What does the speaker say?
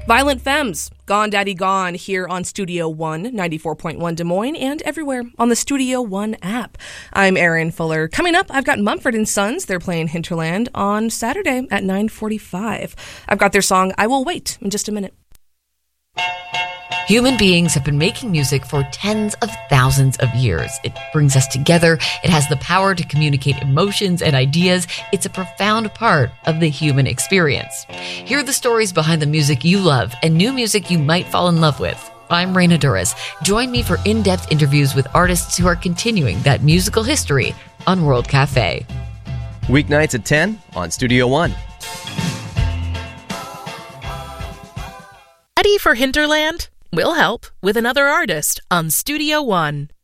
Violent Femmes, Gone Daddy Gone, here on Studio One, 94.1 Des Moines, and everywhere on the Studio One app. I'm Erin Fuller. Coming up, I've got Mumford & Sons. They're playing Hinterland on Saturday at 9:45. I've got their song, I Will Wait, in just a minute. Human beings have been making music for tens of thousands of years. It brings us together. It has the power to communicate emotions and ideas. It's a profound part of the human experience. Hear the stories behind the music you love and new music you might fall in love with. I'm Raina Duras. Join me for in-depth interviews with artists who are continuing that musical history on World Cafe. Weeknights at 10 on Studio One. Ready for Hinterland? We'll help with another artist on Studio One.